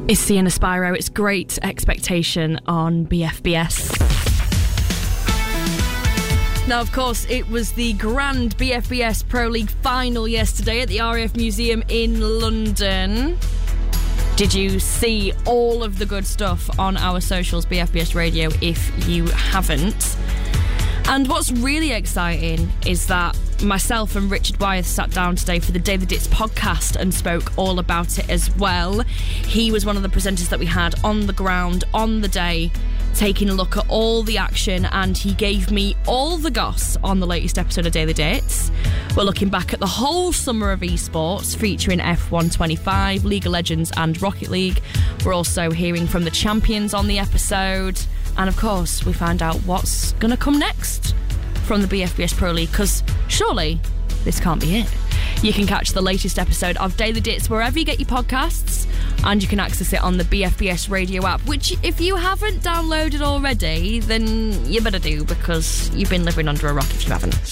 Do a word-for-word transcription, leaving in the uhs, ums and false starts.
It's Sienna Spyro. It's Great Expectation on B F B S. Now, of course, it was the grand B F B S Pro League final yesterday at the R A F Museum in London. Did you see all of the good stuff on our socials, B F B S Radio, if you haven't? And what's really exciting is that myself and Richard Wyeth sat down today for the Daily Dits podcast and spoke all about it as well. He was one of the presenters that we had on the ground on the day, taking a look at all the action, and he gave me all the goss on the latest episode of Daily Dits. We're looking back at the whole summer of esports, featuring F one twenty-five, League of Legends and Rocket League. We're also hearing from the champions on the episode. And of course, we find out what's going to come next from the B F B S Pro League, because surely this can't be it. You can catch the latest episode of Daily Dits wherever you get your podcasts, and you can access it on the B F B S Radio app, which if you haven't downloaded already, then you better do, because you've been living under a rock if you haven't.